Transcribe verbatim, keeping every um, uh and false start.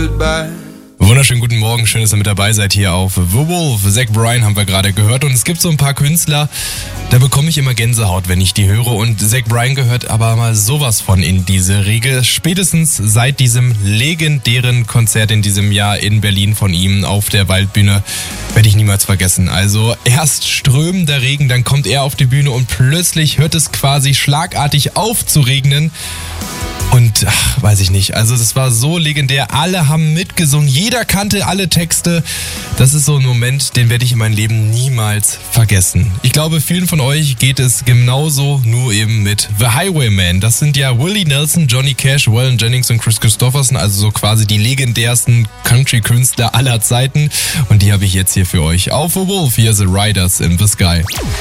goodbye. Wunderschönen guten Morgen, schön, dass ihr mit dabei seid hier auf The Wolf. Zach Bryan haben wir gerade gehört und es gibt so ein paar Künstler, da bekomme ich immer Gänsehaut, wenn ich die höre, und Zach Bryan gehört aber mal sowas von in diese Riege. Spätestens seit diesem legendären Konzert in diesem Jahr in Berlin von ihm auf der Waldbühne werde ich niemals vergessen. Also erst strömender Regen, dann kommt er auf die Bühne und plötzlich hört es quasi schlagartig auf zu regnen. Und ach, weiß ich nicht, also das war so legendär, alle haben mitgesungen, jeder kannte alle Texte. Das ist so ein Moment, den werde ich in meinem Leben niemals vergessen. Ich glaube, vielen von euch geht es genauso, nur eben mit The Highwayman. Das sind ja Willie Nelson, Johnny Cash, Waylon Jennings und Chris Christopherson, also so quasi die legendärsten Country-Künstler aller Zeiten. Und die habe ich jetzt hier für euch auf The Wolf. Hier The Riders in the Sky.